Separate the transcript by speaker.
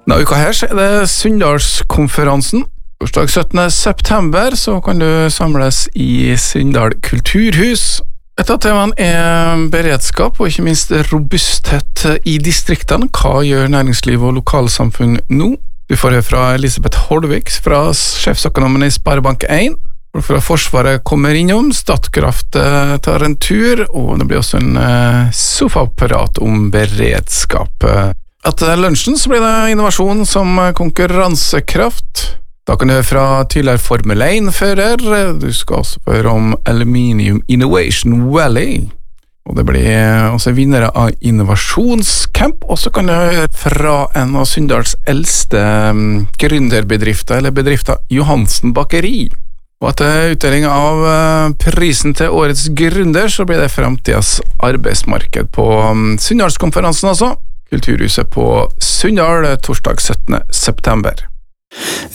Speaker 1: Denne uka her så det Sunndalskonferansen. Torsdag 17. september så kan du samles i Sunndal kulturhus. Et av temaene beredskap og ikke minst robusthet i distriktene. Hva gjør næringsliv og lokalsamfunn nå? Du får høre fra Elisabeth Holvik fra sjefsøkonomen i Sparebank 1. Fra Forsvaret kommer innom, Statkraft tar en tur, og det blir også en sofaapparat om beredskap. Etter lunsjen så blir det innovasjon som konkurransekraft. Da kan du høre fra tidligere Formel 1-fører. Du skal også høre om Aluminium Innovation Valley. Og det blir også vinnere av innovasjonscamp. Og så kan du høre fra en av Sunndals eldste gründerbedrifter, eller bedrifter Johansen Bakeri. Og etter utdeling av prisen til årets gründer, så blir det fremtidens arbeidsmarked på Sunndalskonferansen altså. Kulturhuset på Sunndal, torsdag 17. september.